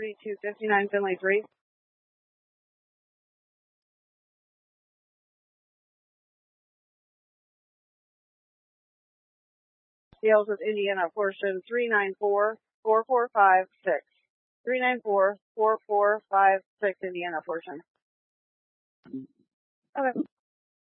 3259 Finley 3. Deals with Indiana portion 3944456. 3944456 Indiana portion. Okay.